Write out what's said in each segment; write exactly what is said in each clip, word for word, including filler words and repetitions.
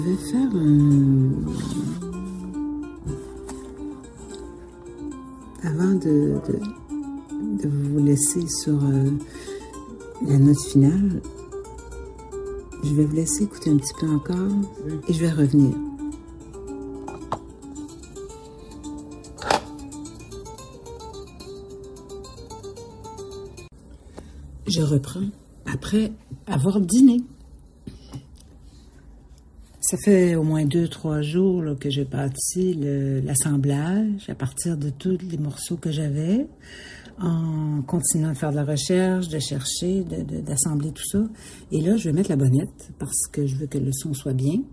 Je vais faire un... Avant de, de, de vous laisser sur euh, la note finale, je vais vous laisser écouter un petit peu encore et je vais revenir. Je reprends après avoir dîné. Ça fait au moins deux, trois jours là, que j'ai bâti l'assemblage à partir de tous les morceaux que j'avais, en continuant de faire de la recherche, de chercher, d'assembler tout ça. Et là, je vais mettre la bonnette parce que je veux que le son soit bien.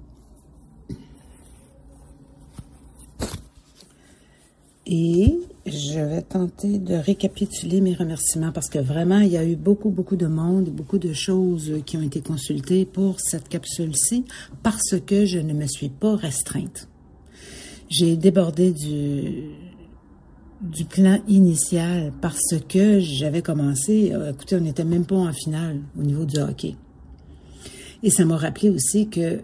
Et je vais tenter de récapituler mes remerciements parce que vraiment, il y a eu beaucoup, beaucoup de monde, beaucoup de choses qui ont été consultées pour cette capsule-ci parce que je ne me suis pas restreinte. J'ai débordé du, du plan initial parce que j'avais commencé, écoutez, on n'était même pas en finale au niveau du hockey. Et ça m'a rappelé aussi que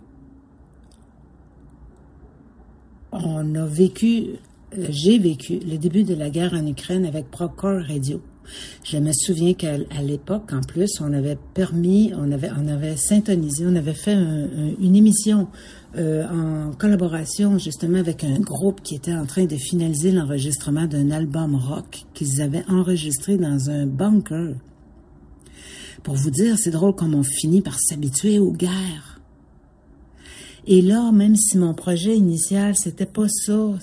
on a vécu... J'ai vécu le début de la guerre en Ukraine avec Procore Radio. Je me souviens qu'à l'époque, en plus, on avait permis, on avait, on avait syntonisé, on avait fait un, un, une émission euh, en collaboration justement avec un groupe qui était en train de finaliser l'enregistrement d'un album rock qu'ils avaient enregistré dans un bunker. Pour vous dire, c'est drôle comme on finit par s'habituer aux guerres. Et là, même si mon projet initial, c'était pas ça,